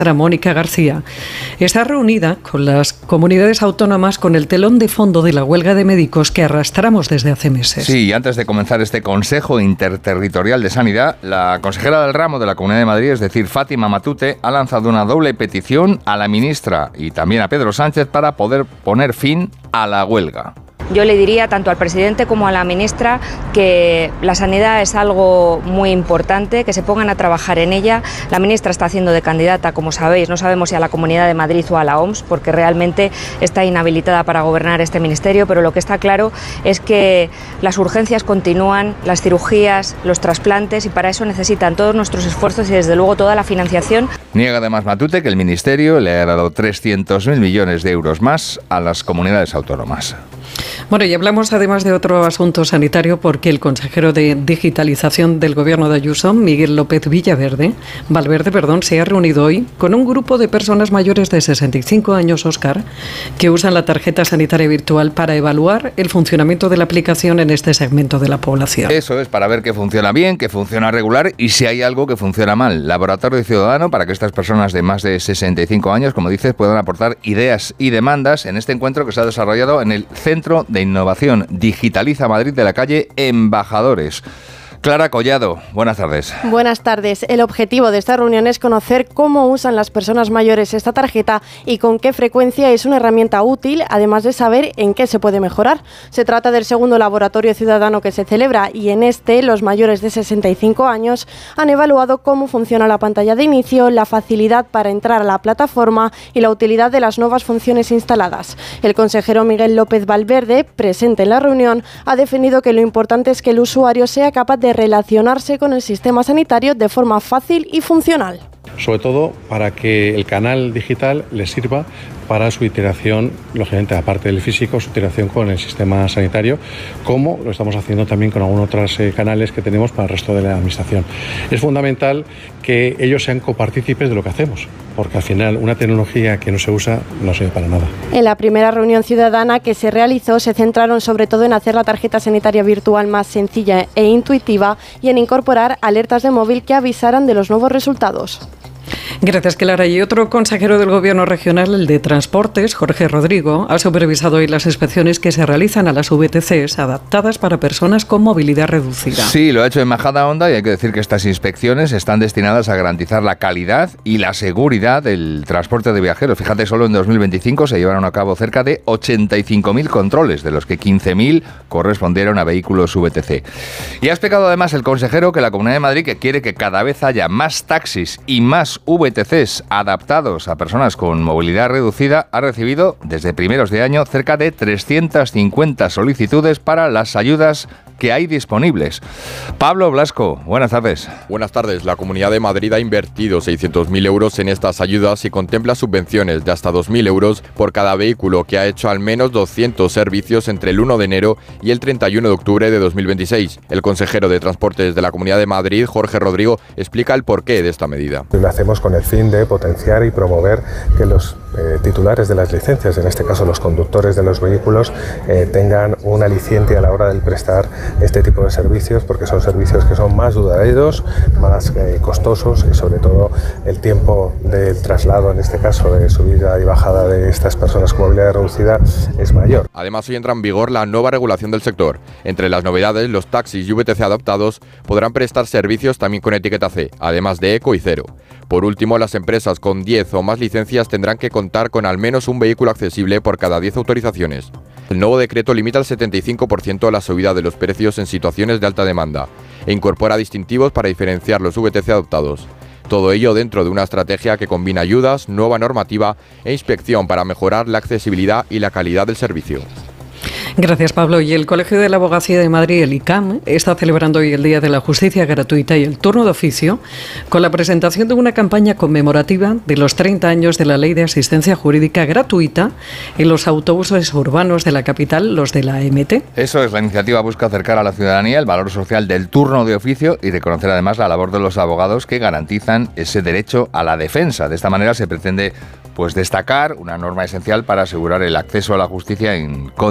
Mónica García, está reunida con las comunidades autónomas con el telón de fondo de la huelga de médicos que arrastramos desde hace meses. Sí, y antes de comenzar este Consejo Interterritorial de Sanidad, la consejera del ramo de la Comunidad de Madrid, es decir, Fátima Matute, ha lanzado una doble petición a la ministra y también a Pedro Sánchez para poder poner fin a la huelga. Yo le diría tanto al presidente como a la ministra que la sanidad es algo muy importante, que se pongan a trabajar en ella. La ministra está haciendo de candidata, como sabéis, no sabemos si a la Comunidad de Madrid o a la OMS, porque realmente está inhabilitada para gobernar este ministerio, pero lo que está claro es que las urgencias continúan, las cirugías, los trasplantes, y para eso necesitan todos nuestros esfuerzos y desde luego toda la financiación. Niega además Matute que el ministerio le ha dado 300.000 millones de euros más a las comunidades autónomas. Bueno, y hablamos además de otro asunto sanitario porque el consejero de Digitalización del Gobierno de Ayuso, Miguel López Valverde, se ha reunido hoy con un grupo de personas mayores de 65 años, Óscar, que usan la tarjeta sanitaria virtual para evaluar el funcionamiento de la aplicación en este segmento de la población. Eso es, para ver qué funciona bien, qué funciona regular y si hay algo que funciona mal. Laboratorio Ciudadano para que estas personas de más de 65 años, como dices, puedan aportar ideas y demandas en este encuentro que se ha desarrollado en el Centro de Innovación Digitaliza Madrid de la calle Embajadores. Clara Collado, buenas tardes. Buenas tardes. El objetivo de esta reunión es conocer cómo usan las personas mayores esta tarjeta y con qué frecuencia es una herramienta útil, además de saber en qué se puede mejorar. Se trata del segundo laboratorio ciudadano que se celebra y en este los mayores de 65 años han evaluado cómo funciona la pantalla de inicio, la facilidad para entrar a la plataforma y la utilidad de las nuevas funciones instaladas. El consejero Miguel López Valverde, presente en la reunión, ha definido que lo importante es que el usuario sea capaz de relacionarse con el sistema sanitario de forma fácil y funcional. Sobre todo para que el canal digital le sirva para su iteración, lógicamente aparte del físico, su iteración con el sistema sanitario, como lo estamos haciendo también con algunos otros canales que tenemos para el resto de la administración. Es fundamental que ellos sean copartícipes de lo que hacemos, porque al final una tecnología que no se usa no sirve para nada. En la primera reunión ciudadana que se realizó se centraron sobre todo en hacer la tarjeta sanitaria virtual más sencilla e intuitiva y en incorporar alertas de móvil que avisaran de los nuevos resultados. Gracias, Clara. Y otro consejero del Gobierno regional, el de Transportes, Jorge Rodrigo, ha supervisado hoy las inspecciones que se realizan a las VTCs adaptadas para personas con movilidad reducida. Sí, lo ha hecho en Majadahonda y hay que decir que estas inspecciones están destinadas a garantizar la calidad y la seguridad del transporte de viajeros. Fíjate, solo en 2025 se llevaron a cabo cerca de 85.000 controles, de los que 15.000 correspondieron a vehículos VTC. Y ha explicado además el consejero que la Comunidad de Madrid que quiere que cada vez haya más taxis y más VTCs adaptados a personas con movilidad reducida, ha recibido desde primeros de año cerca de 350 solicitudes para las ayudas que hay disponibles. Pablo Blasco, buenas tardes. Buenas tardes. La Comunidad de Madrid ha invertido 600.000 euros en estas ayudas y contempla subvenciones de hasta 2.000 euros por cada vehículo que ha hecho al menos 200 servicios entre el 1 de enero y el 31 de octubre de 2026. El consejero de Transportes de la Comunidad de Madrid, Jorge Rodrigo, explica el porqué de esta medida. Lo hacemos con el fin de potenciar y promover que los titulares de las licencias, en este caso los conductores de los vehículos, tengan un aliciente a la hora de prestar este tipo de servicios, porque son servicios que son más duraderos, más costosos y sobre todo el tiempo del traslado, en este caso de subida y bajada de estas personas con movilidad reducida, es mayor. Además, hoy entra en vigor la nueva regulación del sector. Entre las novedades, los taxis y VTC adaptados podrán prestar servicios también con etiqueta C, además de eco y cero. Por último, las empresas con 10 o más licencias tendrán que contar con al menos un vehículo accesible por cada 10 autorizaciones. El nuevo decreto limita al 75% la subida de los precios en situaciones de alta demanda e incorpora distintivos para diferenciar los VTC adoptados. Todo ello dentro de una estrategia que combina ayudas, nueva normativa e inspección para mejorar la accesibilidad y la calidad del servicio. Gracias, Pablo. Y el Colegio de la Abogacía de Madrid, el ICAM, está celebrando hoy el Día de la Justicia Gratuita y el turno de oficio con la presentación de una campaña conmemorativa de los 30 años de la Ley de Asistencia Jurídica Gratuita en los autobuses urbanos de la capital, los de la AMT. Eso es, la iniciativa busca acercar a la ciudadanía el valor social del turno de oficio y reconocer además la labor de los abogados que garantizan ese derecho a la defensa. De esta manera se pretende destacar una norma esencial para asegurar el acceso a la justicia en condiciones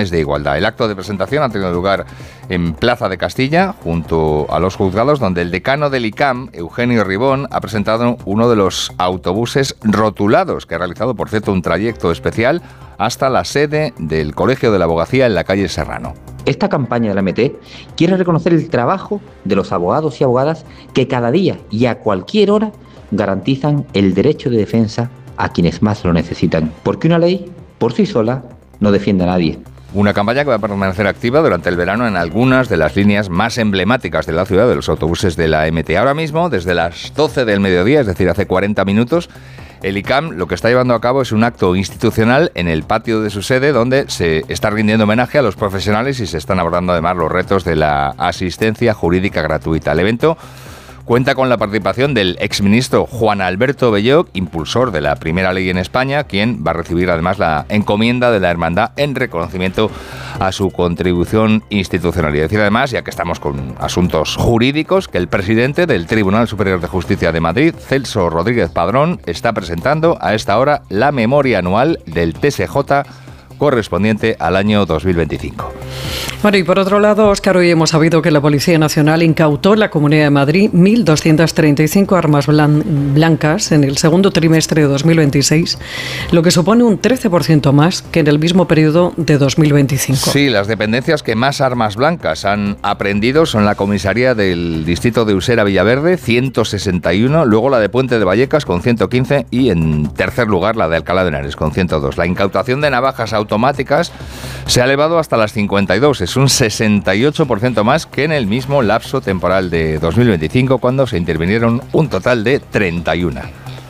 condiciones de igualdad. El acto de presentación ha tenido lugar en Plaza de Castilla, junto a los juzgados, donde el decano del ICAM, Eugenio Ribón, ha presentado uno de los autobuses rotulados, que ha realizado, por cierto, un trayecto especial hasta la sede del Colegio de la Abogacía en la calle Serrano. Esta campaña de la MT quiere reconocer el trabajo de los abogados y abogadas que cada día y a cualquier hora garantizan el derecho de defensa a quienes más lo necesitan, porque una ley por sí sola no defiende a nadie. Una campaña que va a permanecer activa durante el verano en algunas de las líneas más emblemáticas de la ciudad, de los autobuses de la MT. Ahora mismo, desde las 12 del mediodía, es decir, hace 40 minutos, el ICAM lo que está llevando a cabo es un acto institucional en el patio de su sede, donde se está rindiendo homenaje a los profesionales y se están abordando además los retos de la asistencia jurídica gratuita. El evento cuenta con la participación del exministro Juan Alberto Belloc, impulsor de la primera ley en España, quien va a recibir además la encomienda de la Hermandad en reconocimiento a su contribución institucional. Y decir además, ya que estamos con asuntos jurídicos, que el presidente del Tribunal Superior de Justicia de Madrid, Celso Rodríguez Padrón, está presentando a esta hora la memoria anual del TSJ correspondiente al año 2025. Bueno, y por otro lado, Óscar, hoy hemos sabido que la Policía Nacional incautó en la Comunidad de Madrid 1.235 armas blancas en el segundo trimestre de 2026, lo que supone un 13% más que en el mismo periodo de 2025. Sí, las dependencias que más armas blancas han aprehendido son la comisaría del distrito de Usera Villaverde, 161, luego la de Puente de Vallecas con 115 y en tercer lugar la de Alcalá de Henares con 102. La incautación de navajas automáticas se ha elevado hasta las 52, es un 68% más que en el mismo lapso temporal de 2025, cuando se intervinieron un total de 31.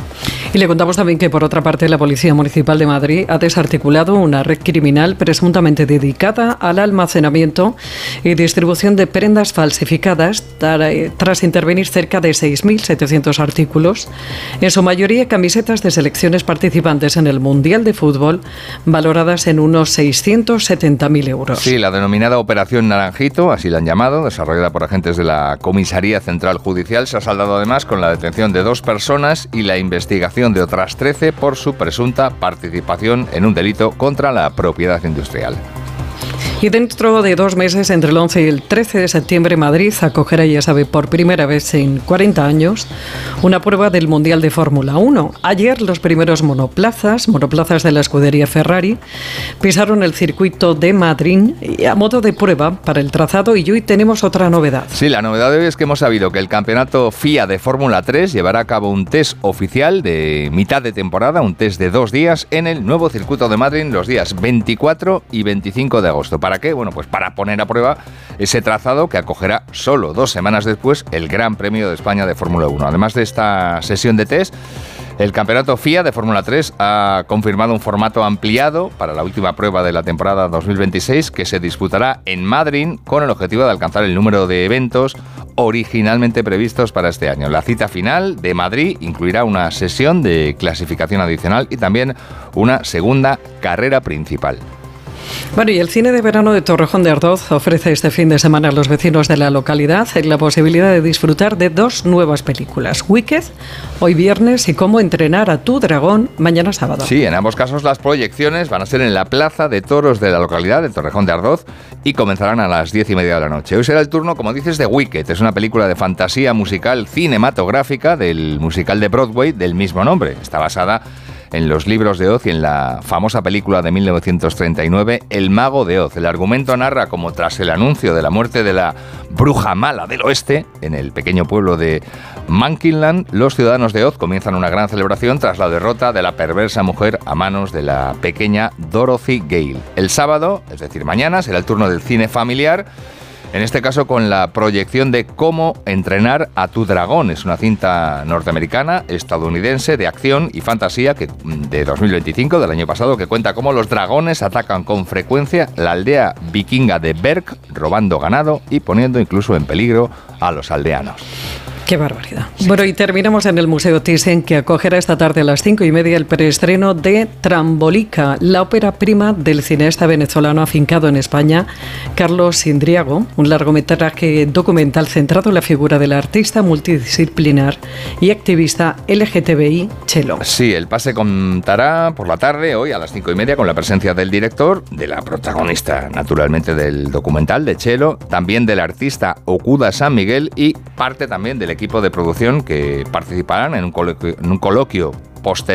Y le contamos también que, por otra parte, la Policía Municipal de Madrid ha desarticulado una red criminal presuntamente dedicada al almacenamiento y distribución de prendas falsificadas tras intervenir cerca de 6.700 artículos, en su mayoría camisetas de selecciones participantes en el Mundial de Fútbol, valoradas en unos 670.000 euros. Sí, la denominada Operación Naranjito, así la han llamado, desarrollada por agentes de la Comisaría Central Judicial, se ha saldado además con la detención de 2 personas y la investigación de otras 13 por su presunta participación en un delito contra la propiedad industrial. Y dentro de 2 meses, entre el 11 y el 13 de septiembre, Madrid acogerá, ya sabe, por primera vez en 40 años, una prueba del Mundial de Fórmula 1. Ayer los primeros monoplazas de la escudería Ferrari, pisaron el circuito de Madrid a modo de prueba para el trazado, y hoy tenemos otra novedad. Sí, la novedad de hoy es que hemos sabido que el campeonato FIA de Fórmula 3 llevará a cabo un test oficial de mitad de temporada, un test de 2 días en el nuevo circuito de Madrid los días 24 y 25 de agosto. ¿Para qué? Bueno, pues para poner a prueba ese trazado que acogerá solo 2 semanas después el Gran Premio de España de Fórmula 1. Además de esta sesión de test, el campeonato FIA de Fórmula 3 ha confirmado un formato ampliado para la última prueba de la temporada 2026, que se disputará en Madrid con el objetivo de alcanzar el número de eventos originalmente previstos para este año. La cita final de Madrid incluirá una sesión de clasificación adicional y también una segunda carrera principal. Bueno, y el cine de verano de Torrejón de Ardoz ofrece este fin de semana a los vecinos de la localidad la posibilidad de disfrutar de 2 nuevas películas: Wicked, hoy viernes, y Cómo entrenar a tu dragón, mañana sábado. Sí, en ambos casos las proyecciones van a ser en la Plaza de Toros de la localidad de Torrejón de Ardoz y comenzarán a las 10:30 de la noche. Hoy será el turno, como dices, de Wicked. Es una película de fantasía musical cinematográfica del musical de Broadway del mismo nombre. Está basada en los libros de Oz y en la famosa película de 1939, El Mago de Oz. El argumento narra cómo, tras el anuncio de la muerte de la bruja mala del oeste, en el pequeño pueblo de Monkeyland, los ciudadanos de Oz comienzan una gran celebración tras la derrota de la perversa mujer a manos de la pequeña Dorothy Gale. El sábado, es decir mañana, será el turno del cine familiar, en este caso con la proyección de Cómo entrenar a tu dragón. Es una cinta norteamericana, estadounidense, de acción y fantasía de 2025, del año pasado, que cuenta cómo los dragones atacan con frecuencia la aldea vikinga de Berg, robando ganado y poniendo incluso en peligro a los aldeanos. Qué barbaridad. Sí. Bueno, y terminamos en el Museo Thyssen, que acogerá esta tarde a las 5:30 el preestreno de Trambolica, la ópera prima del cineasta venezolano afincado en España, Carlos Indriago, un largometraje documental centrado en la figura del artista multidisciplinar y activista LGTBI Chelo. Sí, el pase contará por la tarde, hoy a las 5:30, con la presencia del director, de la protagonista, naturalmente, del documental, de Chelo, también del artista Okuda San Miguel y parte también del equipo de producción que participarán en un coloquio posterior